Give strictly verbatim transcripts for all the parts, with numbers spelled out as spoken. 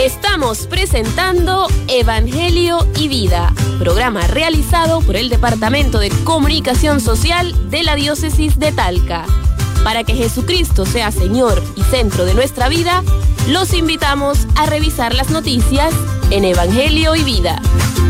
Estamos presentando Evangelio y Vida, programa realizado por el Departamento de Comunicación Social de la Diócesis de Talca. Para que Jesucristo sea Señor y centro de nuestra vida, los invitamos a revisar las noticias en Evangelio y Vida.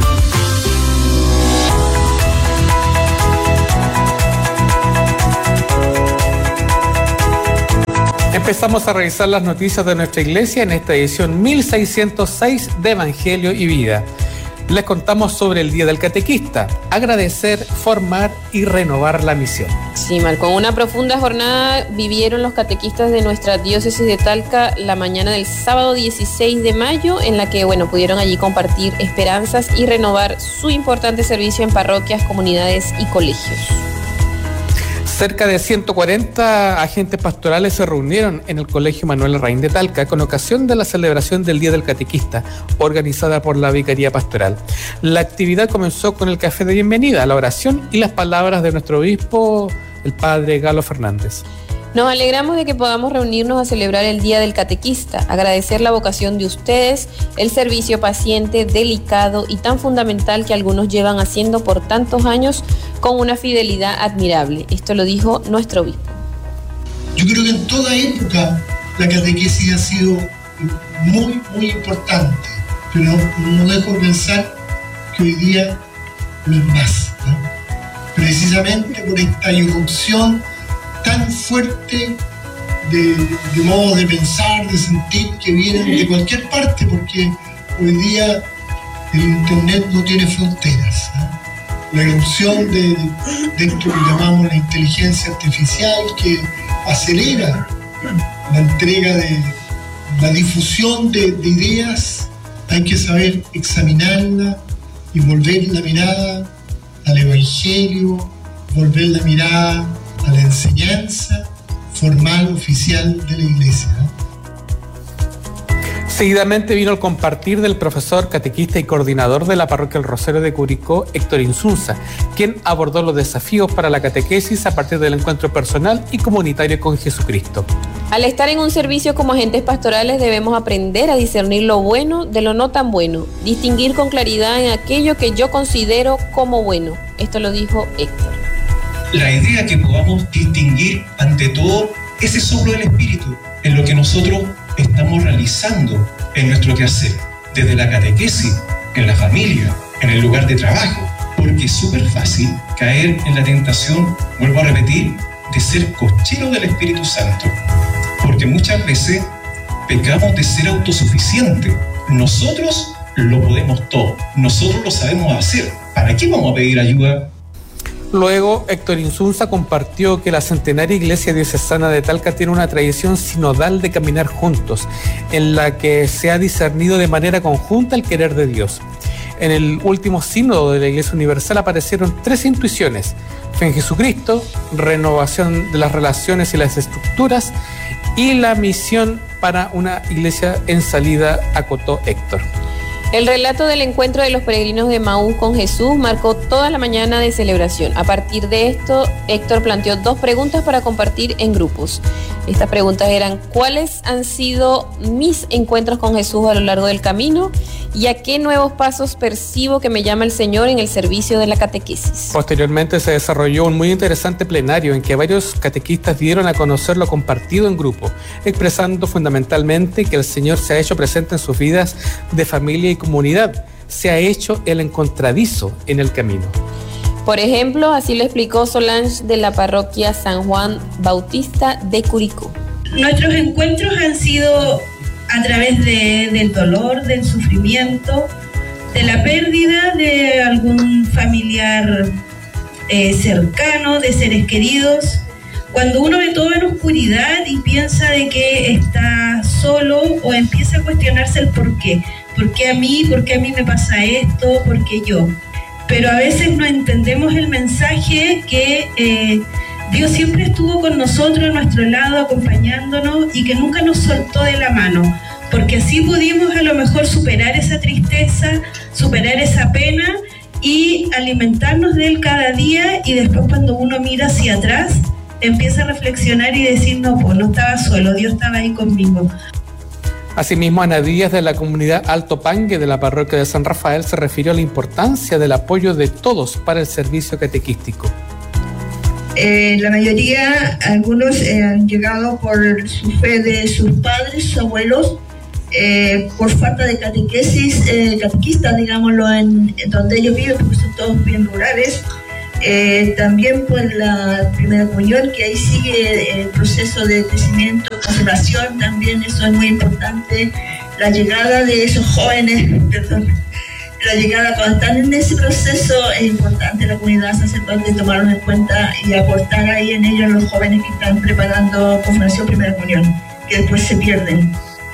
Empezamos a revisar las noticias de nuestra iglesia en esta edición mil seiscientos seis de Evangelio y Vida. Les contamos sobre el Día del Catequista, agradecer, formar y renovar la misión. Sí, Marco, una profunda jornada vivieron los catequistas de nuestra diócesis de Talca la mañana del sábado dieciséis de mayo, en la que, bueno, pudieron allí compartir esperanzas y renovar su importante servicio en parroquias, comunidades y colegios. Cerca de ciento cuarenta agentes pastorales se reunieron en el Colegio Manuel Larraín de Talca con ocasión de la celebración del Día del Catequista, organizada por la Vicaría Pastoral. La actividad comenzó con el café de bienvenida, la oración y las palabras de nuestro obispo, el padre Galo Fernández. Nos alegramos de que podamos reunirnos a celebrar el Día del Catequista, agradecer la vocación de ustedes, el servicio paciente, delicado y tan fundamental que algunos llevan haciendo por tantos años con una fidelidad admirable. Esto lo dijo nuestro obispo. Yo creo que en toda época la catequesis ha sido muy, muy importante, pero no, no dejo de pensar que hoy día lo es más, ¿no? Precisamente por esta irrupción tan fuerte de, de modo de pensar, de sentir que vienen de cualquier parte, porque hoy día el internet no tiene fronteras, ¿no? La erupción de, de esto que llamamos la inteligencia artificial, que acelera la entrega de la difusión de, de ideas, hay que saber examinarla y volver la mirada al Evangelio, volver la mirada a la enseñanza formal, oficial de la Iglesia, ¿no? Seguidamente vino el compartir del profesor, catequista y coordinador de la parroquia El Rosario de Curicó, Héctor Insunza, quien abordó los desafíos para la catequesis a partir del encuentro personal y comunitario con Jesucristo. Al estar en un servicio como agentes pastorales debemos aprender a discernir lo bueno de lo no tan bueno, distinguir con claridad en aquello que yo considero como bueno. Esto lo dijo Héctor. La idea que podamos distinguir ante todo ese soplo del Espíritu en lo que nosotros estamos realizando en nuestro quehacer, desde la catequesis, en la familia, en el lugar de trabajo, porque es súper fácil caer en la tentación, vuelvo a repetir, de ser cochero del Espíritu Santo, porque muchas veces pecamos de ser autosuficientes. Nosotros lo podemos todo, nosotros lo sabemos hacer, ¿para qué vamos a pedir ayuda? Luego, Héctor Insunza compartió que la centenaria Iglesia Diocesana de Talca tiene una tradición sinodal de caminar juntos, en la que se ha discernido de manera conjunta el querer de Dios. En el último sínodo de la Iglesia Universal aparecieron tres intuiciones: fe en Jesucristo, renovación de las relaciones y las estructuras, y la misión para una iglesia en salida, acotó Héctor. El relato del encuentro de los peregrinos de Emaús con Jesús marcó toda la mañana de celebración. A partir de esto, Héctor planteó dos preguntas para compartir en grupos. Estas preguntas eran: ¿cuáles han sido mis encuentros con Jesús a lo largo del camino? ¿Y a qué nuevos pasos percibo que me llama el Señor en el servicio de la catequesis? Posteriormente se desarrolló un muy interesante plenario en que varios catequistas dieron a conocer lo compartido en grupo, expresando fundamentalmente que el Señor se ha hecho presente en sus vidas de familia y comunidad, se ha hecho el encontradizo en el camino. Por ejemplo, así lo explicó Solange de la parroquia San Juan Bautista de Curicó. Nuestros encuentros han sido a través de, del dolor, del sufrimiento, de la pérdida de algún familiar eh, cercano, de seres queridos. Cuando uno ve todo en oscuridad y piensa de que está solo, o empieza a cuestionarse el por qué. ¿Por qué a mí? ¿Por qué a mí me pasa esto? ¿Por qué yo? Pero a veces no entendemos el mensaje que eh, Dios siempre estuvo con nosotros, a nuestro lado, acompañándonos, y que nunca nos soltó de la mano, porque así pudimos a lo mejor superar esa tristeza, superar esa pena y alimentarnos de Él cada día, y después cuando uno mira hacia atrás, empieza a reflexionar y decir, no, pues no estaba solo, Dios estaba ahí conmigo. Asimismo, Ana Díaz, de la comunidad Alto Pangue de la parroquia de San Rafael, se refirió a la importancia del apoyo de todos para el servicio catequístico. Eh, la mayoría, algunos eh, han llegado por su fe de sus padres, sus abuelos, eh, por falta de catequesis, eh, catequistas, digámoslo, en, en donde ellos viven, porque son todos bien rurales. Eh, también por la primera comunión, que ahí sigue el proceso de crecimiento, conservación, también eso es muy importante. La llegada de esos jóvenes, perdón, la llegada cuando están en ese proceso es importante la comunidad sacerdote tomarlos en cuenta y aportar ahí en ellos los jóvenes que están preparando confirmación, primera comunión, que después se pierden.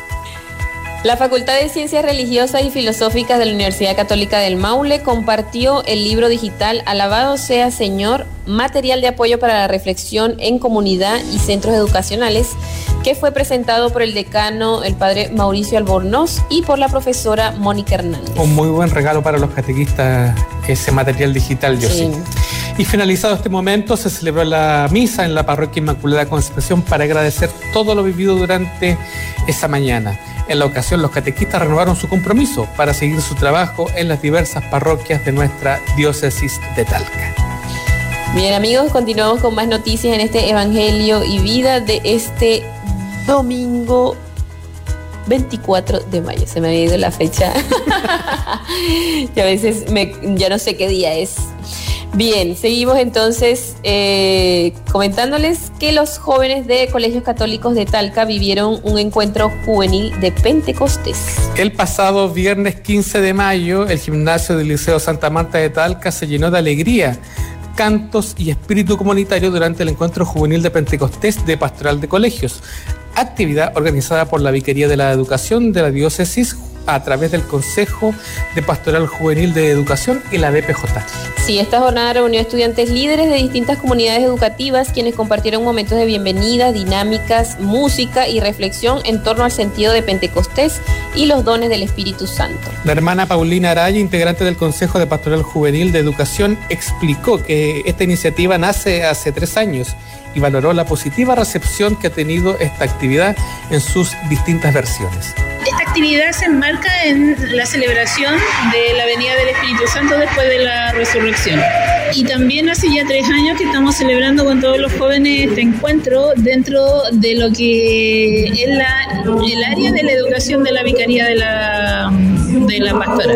La Facultad de Ciencias Religiosas y Filosóficas de la Universidad Católica del Maule compartió el libro digital Alabado sea Señor, material de apoyo para la reflexión en comunidad y centros educacionales, que fue presentado por el decano, el padre Mauricio Albornoz, y por la profesora Mónica Hernández. Un muy buen regalo para los catequistas, ese material digital, yo sí. sí. Y finalizado este momento, se celebró la misa en la Parroquia Inmaculada Concepción para agradecer todo lo vivido durante esa mañana. En la ocasión, los catequistas renovaron su compromiso para seguir su trabajo en las diversas parroquias de nuestra diócesis de Talca. Bien, amigos, continuamos con más noticias en este Evangelio y Vida de este domingo veinticuatro de mayo. Se me había ido la fecha. Y a veces me, ya no sé qué día es. Bien, seguimos entonces eh, comentándoles que los jóvenes de colegios católicos de Talca vivieron un encuentro juvenil de Pentecostés. El pasado viernes quince de mayo, el gimnasio del Liceo Santa Marta de Talca se llenó de alegría, cantos y espíritu comunitario durante el encuentro juvenil de Pentecostés de Pastoral de Colegios, actividad organizada por la Vicaría de la Educación de la Diócesis a través del Consejo de Pastoral Juvenil de Educación y la D P J. Sí, esta jornada reunió estudiantes líderes de distintas comunidades educativas, quienes compartieron momentos de bienvenida, dinámicas, música y reflexión en torno al sentido de Pentecostés y los dones del Espíritu Santo. La hermana Paulina Araya, integrante del Consejo de Pastoral Juvenil de Educación, explicó que esta iniciativa nace hace tres años y valoró la positiva recepción que ha tenido esta actividad en sus distintas versiones. Esta actividad se enmarca en la celebración de la venida del Espíritu Santo después de la resurrección. Y también hace ya tres años que estamos celebrando con todos los jóvenes este encuentro dentro de lo que es la, el área de la educación de la Vicaría de la, de la Pastoral.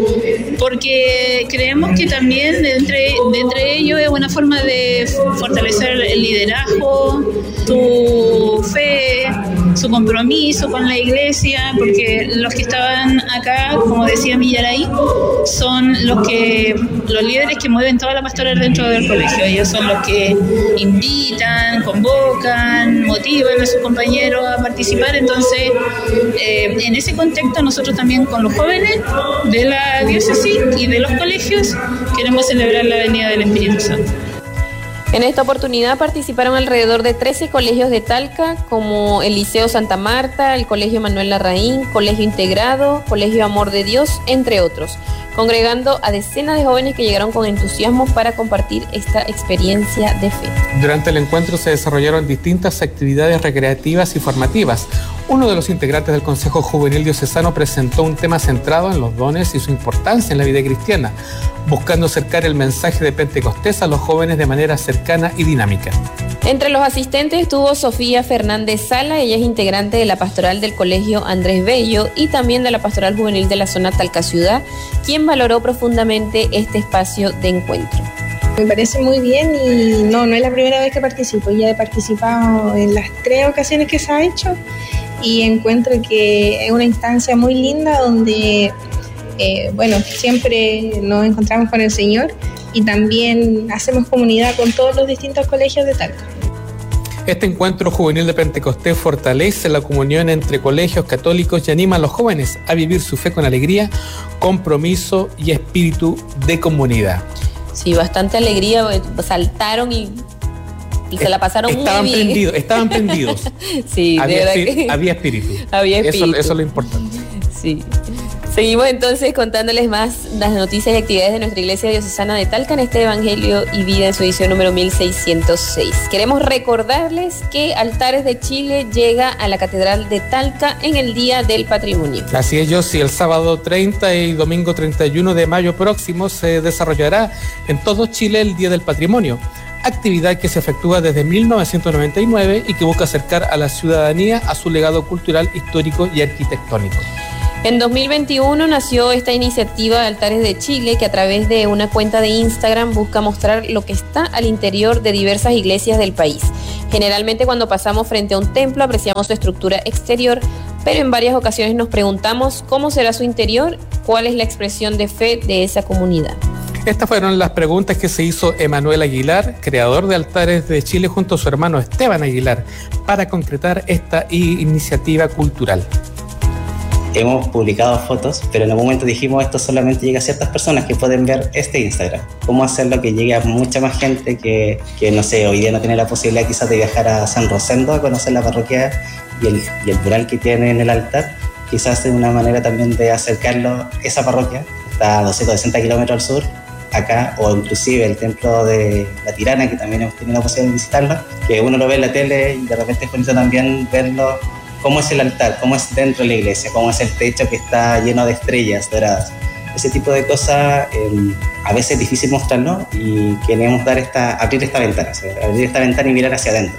Porque creemos que también de entre, de entre ellos es una forma de fortalecer el liderazgo, su fe, su compromiso con la iglesia, porque los que estaban acá, como decía Millaray, son los que los líderes que mueven toda la pastoral dentro del colegio. Ellos son los que invitan, convocan, motivan a sus compañeros a participar. Entonces, eh, en ese contexto, nosotros también con los jóvenes de la diócesis y de los colegios queremos celebrar la venida del Espíritu Santo. En esta oportunidad participaron alrededor de trece colegios de Talca, como el Liceo Santa Marta, el Colegio Manuel Larraín, Colegio Integrado, Colegio Amor de Dios, entre otros, congregando a decenas de jóvenes que llegaron con entusiasmo para compartir esta experiencia de fe. Durante el encuentro se desarrollaron distintas actividades recreativas y formativas. Uno de los integrantes del Consejo Juvenil Diocesano presentó un tema centrado en los dones y su importancia en la vida cristiana, buscando acercar el mensaje de Pentecostés a los jóvenes de manera cercana y dinámica. Entre los asistentes estuvo Sofía Fernández Sala, ella es integrante de la pastoral del Colegio Andrés Bello y también de la pastoral juvenil de la zona Talca Ciudad, quien valoró profundamente este espacio de encuentro. Me parece muy bien y no, no es la primera vez que participo, ya he participado en las tres ocasiones que se ha hecho y encuentro que es una instancia muy linda donde, eh, bueno, siempre nos encontramos con el Señor y también hacemos comunidad con todos los distintos colegios de Talca. Este encuentro juvenil de Pentecostés fortalece la comunión entre colegios católicos y anima a los jóvenes a vivir su fe con alegría, compromiso y espíritu de comunidad. Sí, bastante alegría, saltaron y, y se la pasaron estaban muy bien. Prendidos, estaban prendidos. Sí, había, de verdad espíritu, que había espíritu. Había espíritu. Eso, eso es lo importante. Sí. Seguimos entonces contándoles más las noticias y actividades de nuestra Iglesia Diocesana de Talca en este Evangelio y Vida en su edición número mil seiscientos seis. Queremos recordarles que Altares de Chile llega a la Catedral de Talca en el Día del Patrimonio. Así es, Yossi, el sábado treinta y domingo treinta y uno de mayo próximo se desarrollará en todo Chile el Día del Patrimonio, actividad que se efectúa desde mil novecientos noventa y nueve y que busca acercar a la ciudadanía a su legado cultural, histórico y arquitectónico. En dos mil veintiuno nació esta iniciativa de Altares de Chile, que a través de una cuenta de Instagram busca mostrar lo que está al interior de diversas iglesias del país. Generalmente cuando pasamos frente a un templo apreciamos su estructura exterior, pero en varias ocasiones nos preguntamos cómo será su interior, cuál es la expresión de fe de esa comunidad. Estas fueron las preguntas que se hizo Emanuel Aguilar, creador de Altares de Chile, junto a su hermano Esteban Aguilar, para concretar esta iniciativa cultural. Hemos publicado fotos, pero en un momento dijimos esto solamente llega a ciertas personas que pueden ver este Instagram. ¿Cómo hacerlo que llegue a mucha más gente que, que no sé, hoy día no tiene la posibilidad quizás de viajar a San Rosendo a conocer la parroquia y el, y el mural que tiene en el altar? Quizás es una manera también de acercarlo, esa parroquia, está a doscientos sesenta kilómetros al sur, acá, o inclusive el templo de La Tirana, que también hemos tenido la posibilidad de visitarlo, que uno lo ve en la tele y de repente es bonito también verlo. Cómo es el altar, cómo es dentro de la iglesia, cómo es el techo que está lleno de estrellas doradas. Ese tipo de cosas eh, a veces es difícil mostrarlo y queremos dar esta, abrir esta ventana, o sea, abrir esta ventana y mirar hacia adentro.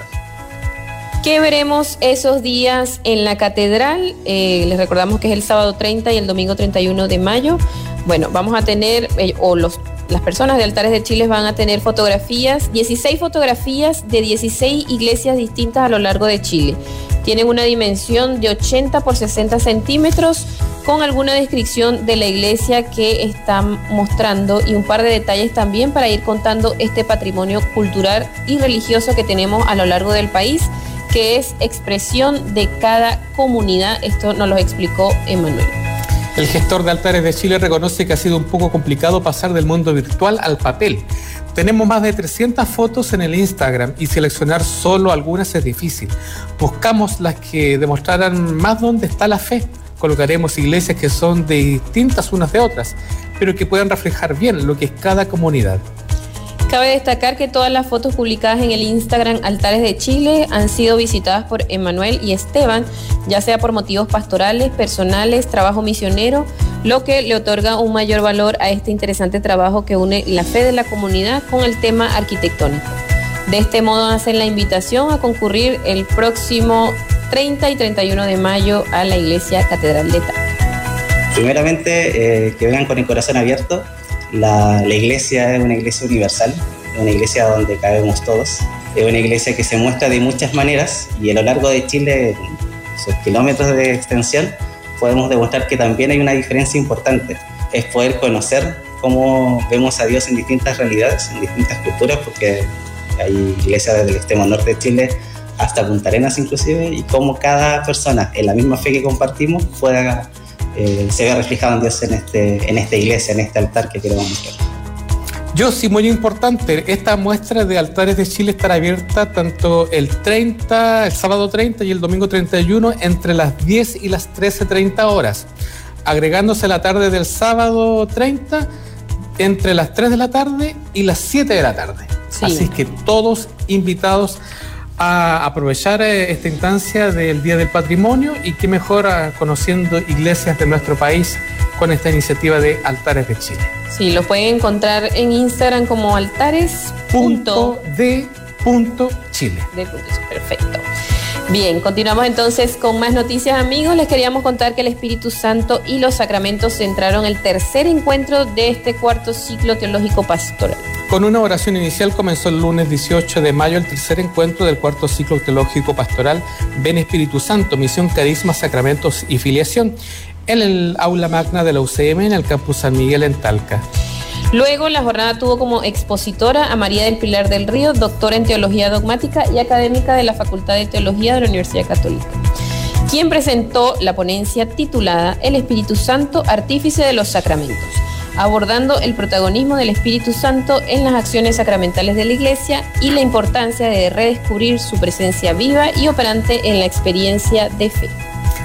¿Qué veremos esos días en la catedral? Eh, les recordamos que es el sábado treinta y el domingo treinta y uno de mayo. Bueno, vamos a tener, eh, o los Las personas de Altares de Chile van a tener fotografías, dieciséis fotografías de dieciséis iglesias distintas a lo largo de Chile. Tienen una dimensión de ochenta por sesenta centímetros con alguna descripción de la iglesia que están mostrando y un par de detalles también para ir contando este patrimonio cultural y religioso que tenemos a lo largo del país, que es expresión de cada comunidad. Esto nos lo explicó Emanuel. El gestor de Altares de Chile reconoce que ha sido un poco complicado pasar del mundo virtual al papel. Tenemos más de trescientas fotos en el Instagram y seleccionar solo algunas es difícil. Buscamos las que demostraran más dónde está la fe. Colocaremos iglesias que son de distintas unas de otras, pero que puedan reflejar bien lo que es cada comunidad. Cabe destacar que todas las fotos publicadas en el Instagram Altares de Chile han sido visitadas por Emanuel y Esteban, ya sea por motivos pastorales, personales, trabajo misionero, lo que le otorga un mayor valor a este interesante trabajo que une la fe de la comunidad con el tema arquitectónico. De este modo hacen la invitación a concurrir el próximo treinta y treinta y uno de mayo a la Iglesia Catedral de Talca. Primeramente, eh, que vengan con el corazón abierto. La, la iglesia es una iglesia universal, es una iglesia donde cabemos todos, es una iglesia que se muestra de muchas maneras y a lo largo de Chile, sus kilómetros de extensión, podemos demostrar que también hay una diferencia importante, es poder conocer cómo vemos a Dios en distintas realidades, en distintas culturas, porque hay iglesias desde el extremo norte de Chile hasta Punta Arenas inclusive, y cómo cada persona en la misma fe que compartimos pueda Eh, se ve reflejado en Dios en, este, en esta iglesia, en este altar que queremos mostrar. Yo sí, muy importante, esta muestra de Altares de Chile estará abierta tanto el treinta, el sábado treinta y el domingo treinta y uno entre las diez y las trece treinta horas, agregándose la tarde del sábado treinta entre las tres de la tarde y las siete de la tarde. Sí. Así que todos invitados a aprovechar esta instancia del Día del Patrimonio y qué mejor a, conociendo iglesias de nuestro país con esta iniciativa de Altares de Chile. Sí, lo pueden encontrar en Instagram como altares punto de punto chile. De punto, perfecto. Bien, continuamos entonces con más noticias, amigos. Les queríamos contar que el Espíritu Santo y los sacramentos centraron el tercer encuentro de este cuarto ciclo teológico pastoral. Con una oración inicial comenzó el lunes dieciocho de mayo el tercer encuentro del cuarto ciclo teológico pastoral Ven Espíritu Santo, Misión, Carisma, Sacramentos y Filiación en el aula magna de la U C M en el campus San Miguel en Talca. Luego la jornada tuvo como expositora a María del Pilar del Río, doctora en Teología Dogmática y académica de la Facultad de Teología de la Universidad Católica, quien presentó la ponencia titulada El Espíritu Santo, Artífice de los Sacramentos, abordando el protagonismo del Espíritu Santo en las acciones sacramentales de la Iglesia y la importancia de redescubrir su presencia viva y operante en la experiencia de fe.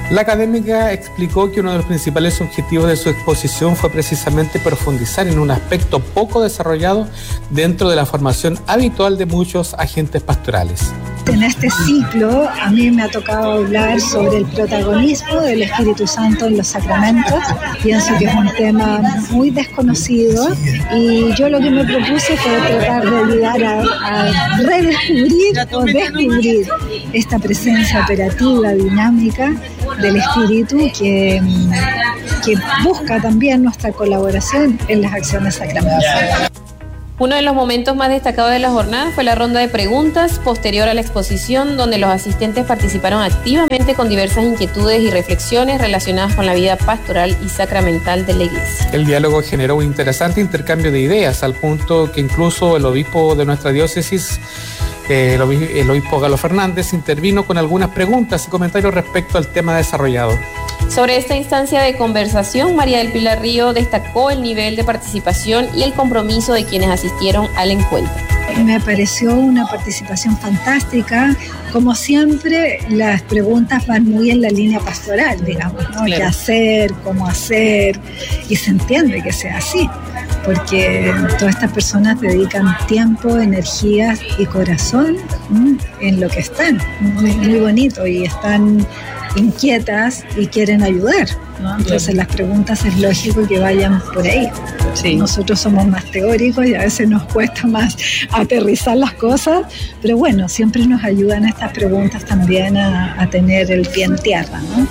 La académica explicó que uno de los principales objetivos de su exposición fue precisamente profundizar en un aspecto poco desarrollado dentro de la formación habitual de muchos agentes pastorales. En este ciclo a mí me ha tocado hablar sobre el protagonismo del Espíritu Santo en los sacramentos. Pienso que es un tema muy desconocido y yo lo que me propuse fue tratar de ayudar a, a redescubrir o descubrir esta presencia operativa, dinámica del Espíritu que, que busca también nuestra colaboración en las acciones sacramentales. Uno de los momentos más destacados de la jornada fue la ronda de preguntas posterior a la exposición, donde los asistentes participaron activamente con diversas inquietudes y reflexiones relacionadas con la vida pastoral y sacramental de la Iglesia. El diálogo generó un interesante intercambio de ideas, al punto que incluso el obispo de nuestra diócesis, el obispo, el obispo Galo Fernández, intervino con algunas preguntas y comentarios respecto al tema desarrollado. Sobre esta instancia de conversación, María del Pilar Río destacó el nivel de participación y el compromiso de quienes asistieron al encuentro. Me pareció una participación fantástica. Como siempre, las preguntas van muy en la línea pastoral, digamos, ¿no? Claro. ¿Qué hacer? ¿Cómo hacer? Y se entiende que sea así, porque todas estas personas dedican tiempo, energías y corazón ¿m? en lo que están. Muy, muy bonito, y están inquietas y quieren ayudar, ¿no? Entonces las preguntas es lógico que vayan por ahí. Sí. Nosotros somos más teóricos y a veces nos cuesta más aterrizar las cosas, pero bueno, siempre nos ayudan estas preguntas también a, a tener el pie en tierra, ¿no?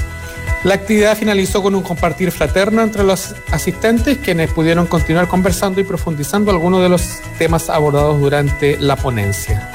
La actividad finalizó con un compartir fraterno entre los asistentes, quienes pudieron continuar conversando y profundizando algunos de los temas abordados durante la ponencia.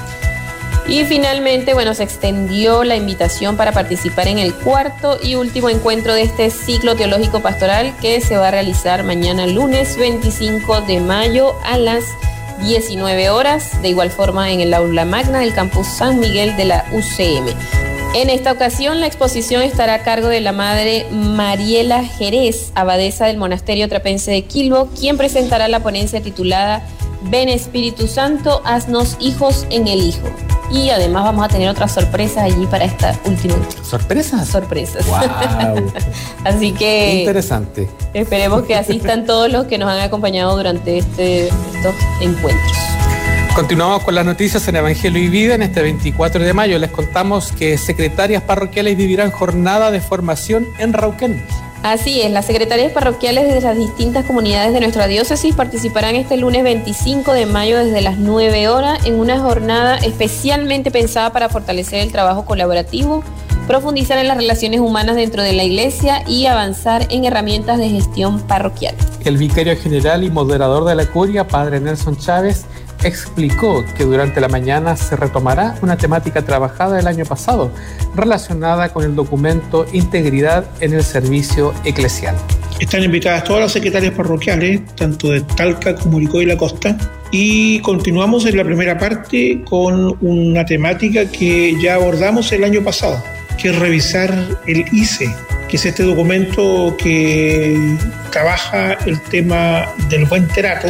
Y finalmente, bueno, se extendió la invitación para participar en el cuarto y último encuentro de este ciclo teológico pastoral, que se va a realizar mañana lunes veinticinco de mayo a las diecinueve horas, de igual forma en el aula magna del campus San Miguel de la U C M. En esta ocasión la exposición estará a cargo de la madre Mariela Jerez, abadesa del monasterio trapense de Quilbo, quien presentará la ponencia titulada Ven Espíritu Santo, haznos hijos en el Hijo. Y además vamos a tener otras sorpresas allí para esta última. ¿Sorpresas? Sorpresas. Wow. Así que interesante. Esperemos que asistan todos los que nos han acompañado durante este, estos encuentros. Continuamos con las noticias en Evangelio y Vida. En este veinticuatro de mayo les contamos que secretarias parroquiales vivirán jornada de formación en Rauquén. Así es, las secretarias parroquiales de las distintas comunidades de nuestra diócesis participarán este lunes veinticinco de mayo desde las nueve horas en una jornada especialmente pensada para fortalecer el trabajo colaborativo, profundizar en las relaciones humanas dentro de la Iglesia y avanzar en herramientas de gestión parroquial. El vicario general y moderador de la curia, padre Nelson Chávez, explicó que durante la mañana se retomará una temática trabajada el año pasado relacionada con el documento Integridad en el Servicio Eclesial. Están invitadas todas las secretarias parroquiales, tanto de Talca, Curicó y La Costa, y continuamos en la primera parte con una temática que ya abordamos el año pasado, que es revisar el I C E, que es este documento que trabaja el tema del buen trato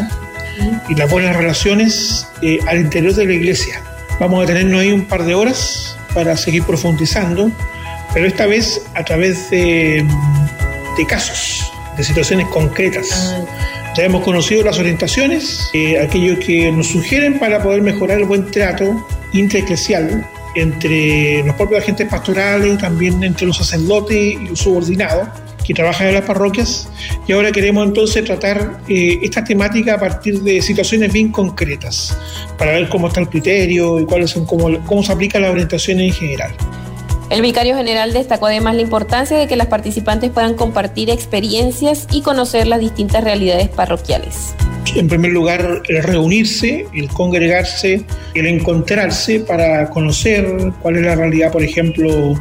y las buenas relaciones eh, al interior de la Iglesia. Vamos a tenernos ahí un par de horas para seguir profundizando, pero esta vez a través de, de casos, de situaciones concretas. Ya hemos conocido las orientaciones, eh, aquello que nos sugieren para poder mejorar el buen trato intraeclesial entre los propios agentes pastorales, también entre los sacerdotes y los subordinados que trabajan en las parroquias, y ahora queremos entonces tratar eh, esta temática a partir de situaciones bien concretas, para ver cómo está el criterio y cuáles son, cómo, cómo se aplican las orientaciones en general. El vicario general destacó además la importancia de que las participantes puedan compartir experiencias y conocer las distintas realidades parroquiales. En primer lugar, el reunirse, el congregarse, el encontrarse para conocer cuál es la realidad, por ejemplo,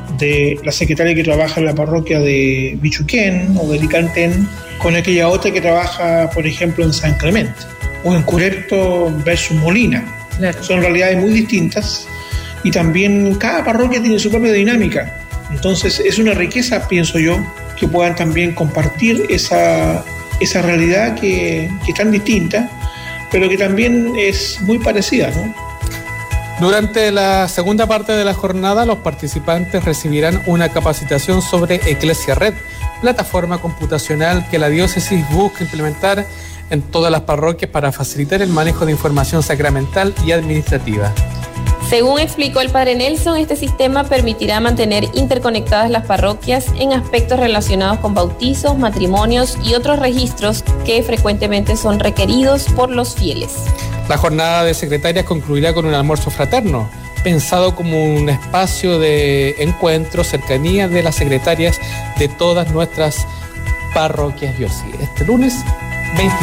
de la secretaria que trabaja en la parroquia de Bichuquén o de Licantén, con aquella otra que trabaja, por ejemplo, en San Clemente, o en Curepto versus Molina. Claro. Son realidades muy distintas y también cada parroquia tiene su propia dinámica. Entonces es una riqueza, pienso yo, que puedan también compartir esa, esa realidad que, que es tan distinta, pero que también es muy parecida, ¿no? Durante la segunda parte de la jornada, los participantes recibirán una capacitación sobre Eclesia Red, plataforma computacional que la diócesis busca implementar en todas las parroquias para facilitar el manejo de información sacramental y administrativa. Según explicó el padre Nelson, este sistema permitirá mantener interconectadas las parroquias en aspectos relacionados con bautizos, matrimonios y otros registros que frecuentemente son requeridos por los fieles. La jornada de secretarias concluirá con un almuerzo fraterno, pensado como un espacio de encuentro, cercanía de las secretarias de todas nuestras parroquias diócesis. Este lunes veinte.